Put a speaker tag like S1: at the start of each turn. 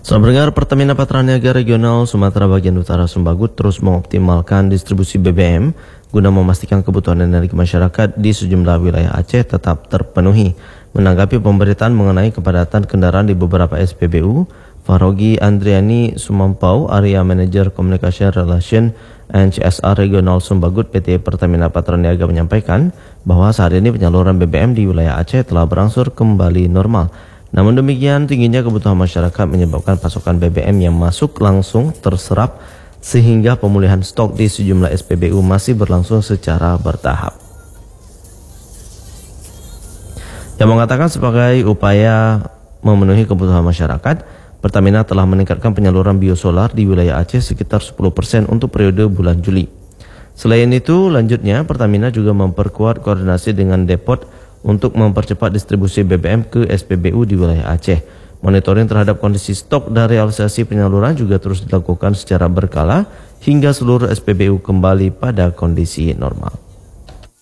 S1: Saudara Pertamina Patraniaga Regional Sumatera Bagian Utara Sumbagut terus mengoptimalkan distribusi BBM guna memastikan kebutuhan energi masyarakat di sejumlah wilayah Aceh tetap terpenuhi. Menanggapi pemberitaan mengenai kepadatan kendaraan di beberapa SPBU, Farogi Andriani Sumampau, Area Manager Communication Relation and CSR Regional Sumbagut PT Pertamina Patraniaga menyampaikan bahwa saat ini penyaluran BBM di wilayah Aceh telah berangsur kembali normal. Namun demikian, tingginya kebutuhan masyarakat menyebabkan pasokan BBM yang masuk langsung terserap sehingga pemulihan stok di sejumlah SPBU masih berlangsung secara bertahap. Yang mengatakan sebagai upaya memenuhi kebutuhan masyarakat, Pertamina telah meningkatkan penyaluran biosolar di wilayah Aceh sekitar 10% untuk periode bulan Juli. Selain itu, lanjutnya Pertamina juga memperkuat koordinasi dengan Depot untuk mempercepat distribusi BBM ke SPBU di wilayah Aceh. Monitoring terhadap kondisi stok dan realisasi penyaluran juga terus dilakukan secara berkala hingga seluruh SPBU kembali pada kondisi normal.